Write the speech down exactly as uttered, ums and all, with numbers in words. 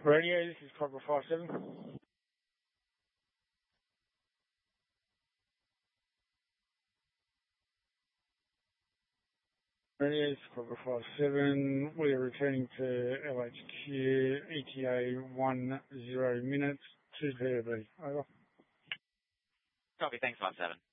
Radio, this is Cobra five seven. Radio, this is Cobra five seven. We are returning to L H Q, E T A one zero minutes, two P O B. Over. Copy, thanks, five seven.